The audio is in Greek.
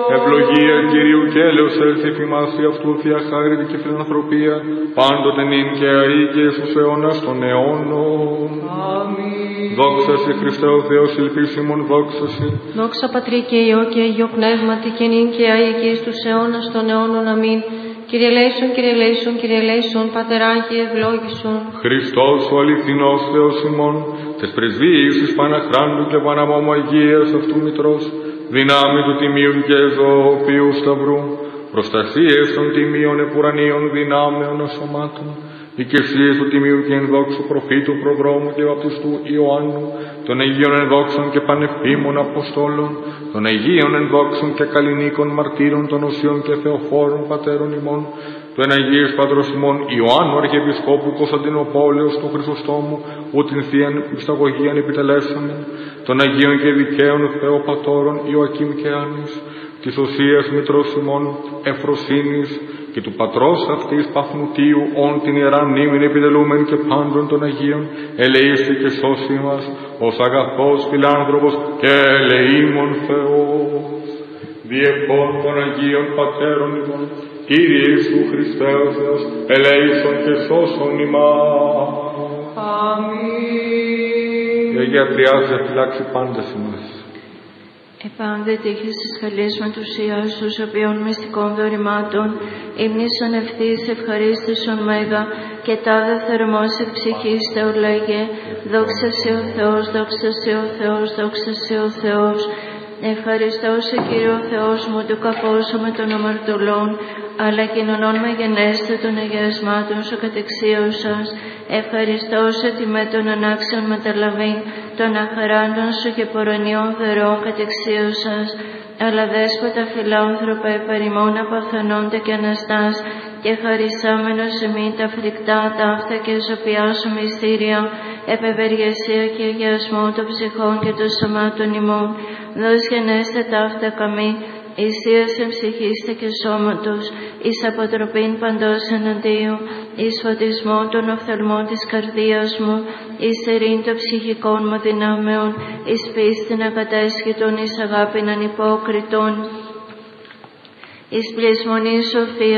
Ευλογία Κυρίου και έλεος έλθει εφημάς η αυτού θεία χάρητη και φιλανθρωπία, πάντοτε νυν και αεί και στους αιώνας των αιώνων. Αμήν. Δόξα σε Χριστέ ο Θεός, ελπίσιμον δόξα σε. Δόξα Πατρί και Υιό και Αγίο Πνεύματι και νυν και αεί και εις τους αιώνας των αιώνων. Αμήν. Κύριε ελέησον, Κύριε ελέησον, Κύριε ελέησον, Πατεράκη ευλόγησον. Χριστός ο αληθινός Θεός ημών, τες πρεσβείες εις Παναχράντου και Παναμόμου Αγίας αυτού Μητρός, δυνάμει του τιμίου και ζωοποιού σταυρού, προστασίες των τιμίων επουρανίων δυνάμεων ασωμάτων, οικεσίες του τιμίου και ενδόξου προφήτου προδρόμου και βαπτιστού Ιωάννου, των Αγίων ενδόξων και πανεφήμων Αποστόλων, των Αγίων ενδόξων και καλλινίκων μαρτύρων των Οσίων και Θεοφόρων πατέρων ημών, του Αγίης Πατρός ημών Ιωάννου Αρχιεπισκόπου Κωνσταντινοπόλεως του Χρυσοστόμου, που την Θείαν Μυσταγωγίαν επιτελέσαμε, των Αγίων και Δικαίων Θεοπατώρων Ιωακήμ και Άννης, της Οσίας Μητρός ημών Εφροσύνης και του Πατρός αυτής Παφνουτίου, όν την Ιερά μνήμην επιτελούμεν και πάντων των Αγίων, ελεήσει και σώσει μας, ως αγαθός φιλάνθρωπος και ελεήμων Θεός. Διεπών των Αγίων Πατέρων ημών, Κύριε Ιησού Χριστέ ο Θεός, ελέησον και σώσον ημάς. Αμήν. Η Αγία Τριάδα φυλάξει πάντας ημάς. Επάνδε τύχης της καλής με τους Ιάς τους οποίων μυστικών δωρημάτων, ύμνησον ευθύς ευχαρίστησον μέγα, και τάδε θερμός ευψυχής Θεολέγε, δόξα σε ο Θεός, δόξα σε ο Θεός, δόξα σε ο Θεός. Ευχαριστώ σε Κύριο Θεός μου του καφώσου με των αμαρτωλών, αλλά κοινωνών με γενέστε των αγιασμάτων σου κατεξίωσας. Ευχαριστώ σε τιμέ των ανάξεων μεταλαβήν, των αχαράντων σου και πορωνιών δερών κατεξίωσας. Αλλά δέσποτα φιλάνθρωπα επαρημών απαθανόνται και αναστάς, και χαρισάμενος σε μη τα φρικτά ταύτα και ζωπιά σου μυστήρια, επευεργεσία και αγιασμό των ψυχών και των σωμάτων ημών. Δώσ' γενέστε ταύτα καμή, εισίασεν ψυχήστε και σώματος, εις αποτροπήν παντός εναντίου, εις φωτισμό των οφθαλμών της καρδίας μου, εις ερήν των ψυχικών μου δυνάμεων, εις πίστην ακατέσχετον, εις αγάπην ανυπόκριτον, εις πλεισμονή σοφία